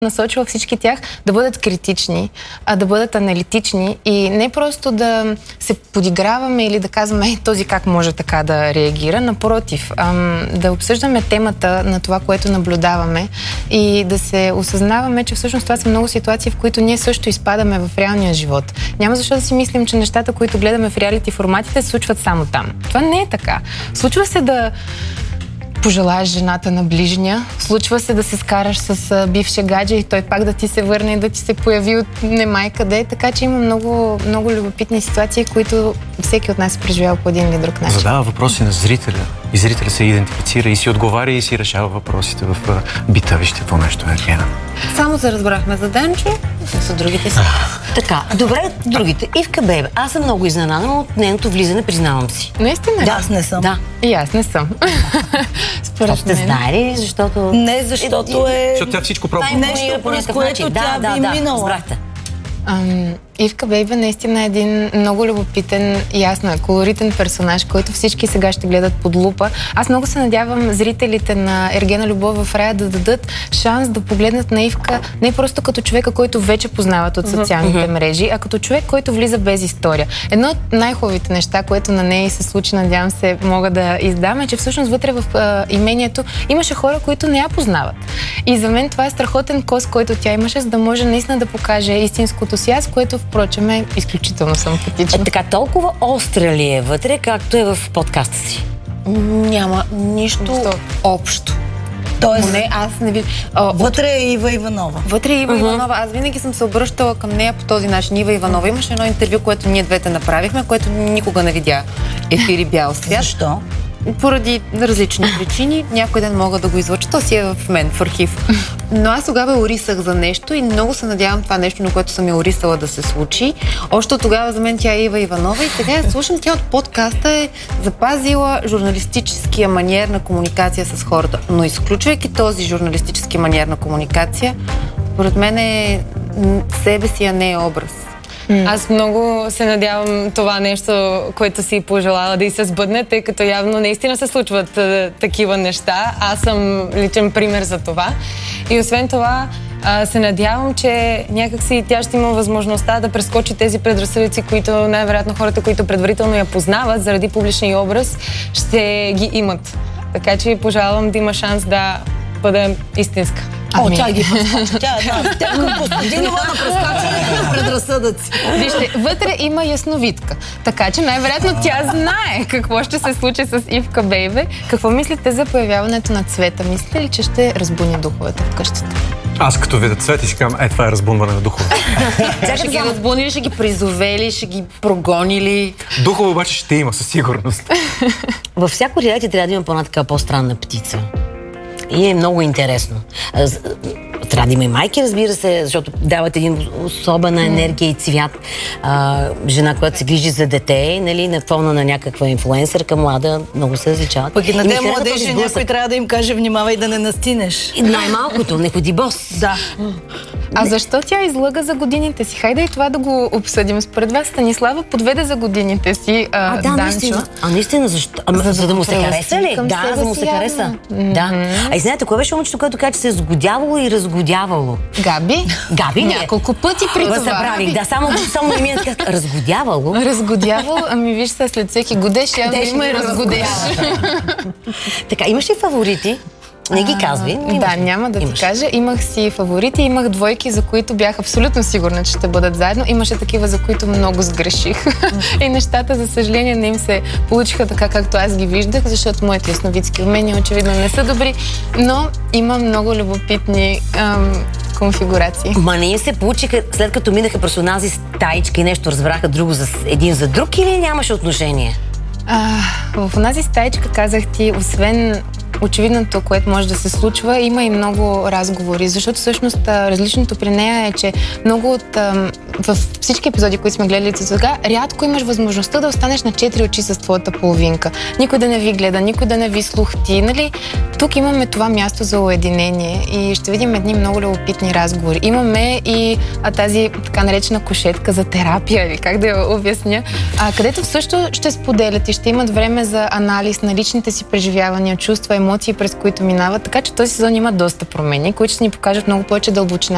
насочила всички тях да бъдат критични, да бъдат аналитични и не просто да се подиграваме или да казваме този как може така да реагира, напротив, да обсъждаме темата на това, което наблюдаваме и да се осъзнаваме, че всъщност това са много ситуации, в които ние също изпадаме в реалния живот. Няма защо да си мислим, че нещата, които гледаме в реалити форматите, се случват само там. Това не е така. Случва се да пожелаеш жената на ближния, случва се да се скараш с бившия гадже и той пак да ти се върне и да ти се появи от немай къде, така че има много, много любопитни ситуации, които всеки от нас е преживял по един или друг начин. Задава въпроси на зрителя и зрителя се идентифицира и си отговаря и си решава въпросите в бита. Вижте какво нещо е Ергена. Само се разбрахме за Денчо, за другите си. Така, добре, другите. Ивка Бейбе, аз съм много изненадана от нейното влизане, признавам си. Наистина? Да, аз не съм. Да. И аз не съм. Според мен. Знае ли, защото... Не, защото е... Защото тя всичко пробва. Нещо, през което тя би минала. Разбрахте. Ивка Бейбе наистина е един много любопитен, ясно е, колоритен персонаж, който всички сега ще гледат под лупа. Аз много се надявам зрителите на Ергена Любов в рая да дадат шанс да погледнат на Ивка не просто като човека, който вече познават от социалните мрежи, а като човек, който влиза без история. Едно от най-хубавите неща, което на нея се случи, надявам се, мога да издам, е, че всъщност вътре в имението имаше хора, които не я познават. И за мен това е страхотен кос, който тя имаше, за да може наистина да покаже истинското си аз, което впрочем е изключително симпатично. Така толкова остра ли е вътре, както е в подкаста си? Няма нищо общо. Тоест, аз не виждам. Вътре е Ива Иванова. Вътре е Ива Иванова. Аз винаги съм се обръщала към нея по този начин. Ива Иванова. Имаше едно интервю, което ние двете направихме, което никога не видя ефири бял свят. Защо? Поради различни причини. Някой ден мога да го излъча. То си е в мен, в архив. Но аз тогава орисах за нещо и много се надявам това нещо, на което съм я орисала, да се случи. Още от тогава за мен тя е Ива Иванова и сега я слушам. Тя от подкаста е запазила журналистическия маниер на комуникация с хората. Но изключвайки този журналистически маниер на комуникация, според мен е себе си, а не е образ. Аз много се надявам това нещо, което си пожелала да и се сбъдне, тъй като явно наистина се случват такива неща. Аз съм личен пример за това. И освен това, се надявам, че някакси тя ще има възможността да прескочи тези предразсъдъци, които най-вероятно хората, които предварително я познават заради публичния образ, ще ги имат. Така че пожелавам да има шанс да бъде истинска. Тя ги прескача. Тя е Костадинова на прескачане на предразсъдъци. Вижте, вътре има ясновидка. Така че най-вероятно тя знае какво ще се случи с Ивка Бейбе. Какво мислите за появяването на Цвета? Мислите ли, че ще разбуни духовете в къщата? Аз като видя Цвет и си казвам, това е разбунване на духове. Ще ги разбуни ли, ще ги призове ли, ще ги прогони ли? Духове обаче ще има със сигурност. Във всяко реалити трябва да има по-една така по-странна птица. И е много интересно. Трябва да има и майки, разбира се, защото дават един особена енергия и цвят. Жена, която се грижи за дете, нали, на фона на някаква инфлуенсърка, млада, много се различават. Пък и на те младежи някой трябва да им каже, внимавай да не настинеш. Най-малкото, не ходи бос. Да. А защо тя излъга за годините си? Хайде и това да го обсъдим. Според вас Станислава подведе за годините си Данчо. Наистина, защо? За да му се хареса ли? Да, за да му се хареса. Да. А и знаете, кое беше момичето, което каза, че се е сгодявало и разгодявало? Габи? Габи? Няколко пъти при това. Забравих, да, само не ми е така. Разгодявало? Разгодявало? Ами виж се, след всеки годеш, явно има и разгодеш. Така, имаш ли фаворити? Не ги казвай. Да, няма да ти кажа. Имах си фаворити, имах двойки, за които бях абсолютно сигурна, че ще бъдат заедно. Имаше такива, за които много сгреших. И нещата, за съжаление, не им се получиха така, както аз ги виждах, защото моите ясновидски умения очевидно не са добри, но има много любопитни конфигурации. Ма не им се получиха, след като минаха през онази стаичка и нещо разбраха друго един за друг, или нямаше отношение? В онази стаичка, казах ти, освен очевидното, което може да се случва, има и много разговори, защото всъщност различното при нея е, че много от във всички епизоди, които сме гледали сега, рядко имаш възможността да останеш на 4 очи с твоята половинка. Никой да не ви гледа, никой да не ви слухти, нали? Тук имаме това място за уединение и ще видим едни много любопитни разговори. Имаме и тази така наречена кушетка за терапия, или как да я обясня, където също ще споделят и ще имат време за анализ на личните си преживявания, чувства, емоции, през които минават. Така че този сезон има доста промени, които ще ни покажат много повече дълбочина